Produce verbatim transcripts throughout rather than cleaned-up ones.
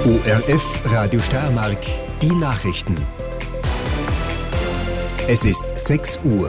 O R F Radio Steiermark, die Nachrichten. Es ist sechs Uhr.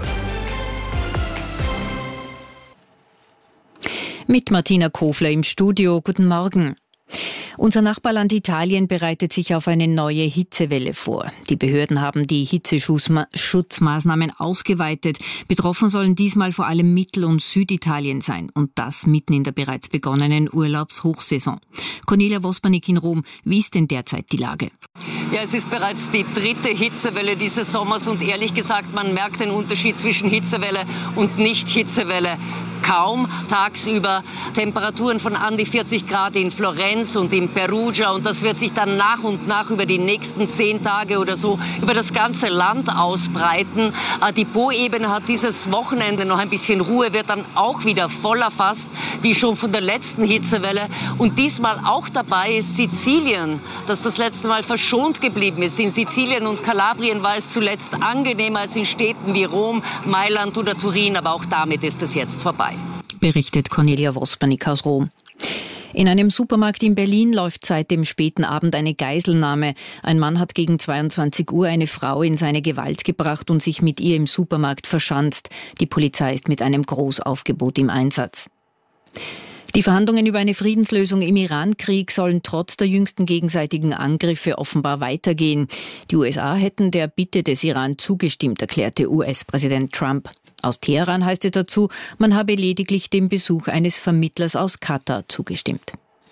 Mit Martina Kofler im Studio. Guten Morgen. Unser Nachbarland Italien bereitet sich auf eine neue Hitzewelle vor. Die Behörden haben die Hitzeschutzmaßnahmen ausgeweitet. Betroffen sollen diesmal vor allem Mittel- und Süditalien sein. Und das mitten in der bereits begonnenen Urlaubshochsaison. Cornelia Wospanik in Rom, wie ist denn derzeit die Lage? Ja, es ist bereits die dritte Hitzewelle dieses Sommers und ehrlich gesagt, man merkt den Unterschied zwischen Hitzewelle und Nicht-Hitzewelle kaum. Tagsüber Temperaturen von an die vierzig Grad in Florenz und in Perugia und das wird sich dann nach und nach über die nächsten zehn Tage oder so über das ganze Land ausbreiten. Die Po-Ebene hat dieses Wochenende noch ein bisschen Ruhe, wird dann auch wieder voll erfasst, wie schon von der letzten Hitzewelle. Und diesmal auch dabei ist Sizilien, das das letzte Mal verschont geblieben ist. In Sizilien und Kalabrien war es zuletzt angenehmer als in Städten wie Rom, Mailand oder Turin, aber auch damit ist es jetzt vorbei. Berichtet Cornelia Wospanik aus Rom. In einem Supermarkt in Berlin läuft seit dem späten Abend eine Geiselnahme. Ein Mann hat gegen zweiundzwanzig Uhr eine Frau in seine Gewalt gebracht und sich mit ihr im Supermarkt verschanzt. Die Polizei ist mit einem Großaufgebot im Einsatz. Die Verhandlungen über eine Friedenslösung im Iran-Krieg sollen trotz der jüngsten gegenseitigen Angriffe offenbar weitergehen. Die U S A hätten der Bitte des Iran zugestimmt, erklärte U S-Präsident Trump. Aus Teheran heißt es dazu, man habe lediglich dem Besuch eines Vermittlers aus Katar zugestimmt.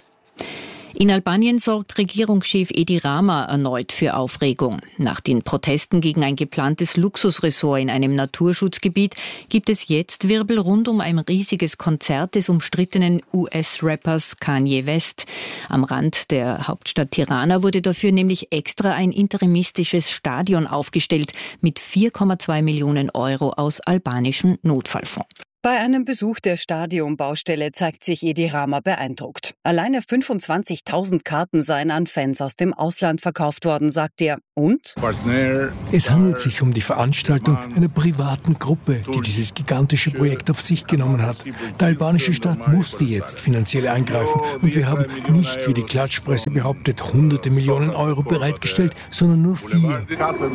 In Albanien sorgt Regierungschef Edi Rama erneut für Aufregung. Nach den Protesten gegen ein geplantes Luxusressort in einem Naturschutzgebiet gibt es jetzt Wirbel rund um ein riesiges Konzert des umstrittenen U S-Rappers Kanye West. Am Rand der Hauptstadt Tirana wurde dafür nämlich extra ein interimistisches Stadion aufgestellt mit vier Komma zwei Millionen Euro aus albanischen Notfallfonds. Bei einem Besuch der Stadionbaustelle zeigt sich Edi Rama beeindruckt. Alleine fünfundzwanzigtausend Karten seien an Fans aus dem Ausland verkauft worden, sagt er. Und? Es handelt sich um die Veranstaltung einer privaten Gruppe, die dieses gigantische Projekt auf sich genommen hat. Die albanische Stadt musste jetzt finanziell eingreifen und wir haben nicht, wie die Klatschpresse behauptet, hunderte Millionen Euro bereitgestellt, sondern nur vier.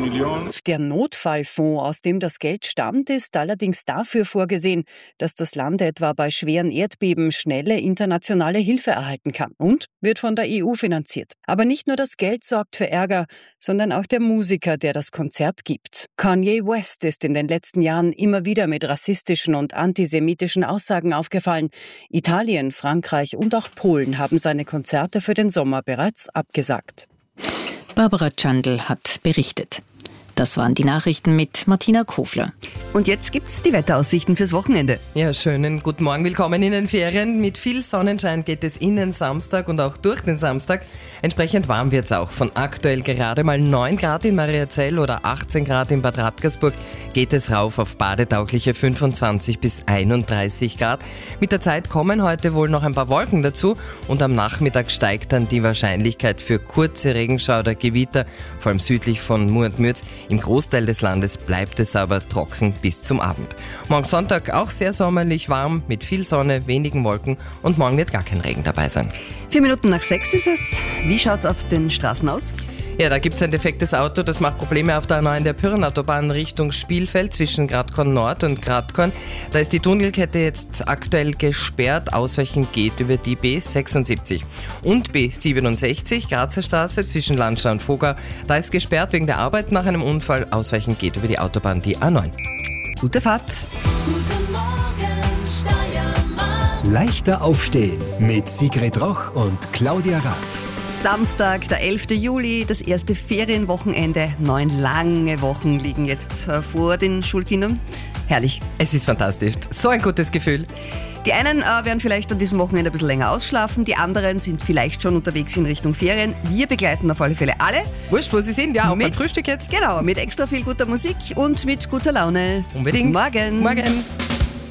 Der Notfallfonds, aus dem das Geld stammt, ist allerdings dafür vorgesehen, dass das Land etwa bei schweren Erdbeben schnelle internationale Hilfe erhalten kann und wird von der E U finanziert. Aber nicht nur das Geld sorgt für Ärger, sondern auch der Musiker, der das Konzert gibt. Kanye West ist in den letzten Jahren immer wieder mit rassistischen und antisemitischen Aussagen aufgefallen. Italien, Frankreich und auch Polen haben seine Konzerte für den Sommer bereits abgesagt. Barbara Tschandl hat berichtet. Das waren die Nachrichten mit Martina Kofler. Und jetzt gibt's die Wetteraussichten fürs Wochenende. Ja, schönen guten Morgen, willkommen in den Ferien. Mit viel Sonnenschein geht es in den Samstag und auch durch den Samstag. Entsprechend warm wird's auch. Von aktuell gerade mal neun Grad in Mariazell oder achtzehn Grad in Bad Radkersburg geht es rauf auf badetaugliche fünfundzwanzig bis einunddreißig Grad. Mit der Zeit kommen heute wohl noch ein paar Wolken dazu und am Nachmittag steigt dann die Wahrscheinlichkeit für kurze Regenschauer oder Gewitter, vor allem südlich von Mur und Mürz. Im Großteil des Landes bleibt es aber trocken bis zum Abend. Morgen Sonntag auch sehr sommerlich warm, mit viel Sonne, wenigen Wolken und morgen wird gar kein Regen dabei sein. Vier Minuten nach sechs ist es. Wie schaut's auf den Straßen aus? Ja, da gibt's ein defektes Auto, das macht Probleme auf der A neun der Pyrrenautobahn Richtung Spielfeld zwischen Gradkorn Nord und Gradkorn. Da ist die Tunnelkette jetzt aktuell gesperrt. Ausweichen geht über die B sechsundsiebzig. Und B siebenundsechzig, Grazer Straße zwischen Landschau und Vogau. Da ist gesperrt wegen der Arbeit nach einem Unfall. Ausweichen geht über die Autobahn, die A neun. Gute Fahrt. Guten Morgen, Steiermark. Leichter aufstehen mit Sigrid Roch und Claudia Rath. Samstag, der elften Juli, das erste Ferienwochenende. Neun lange Wochen liegen jetzt vor den Schulkindern. Herrlich. Es ist fantastisch. So ein gutes Gefühl. Die einen äh, werden vielleicht an diesem Wochenende ein bisschen länger ausschlafen, die anderen sind vielleicht schon unterwegs in Richtung Ferien. Wir begleiten auf alle Fälle alle. Wurscht, wo sie sind, ja, auch mit, beim Frühstück jetzt. Genau, mit extra viel guter Musik und mit guter Laune. Unbedingt. Morgen. Morgen.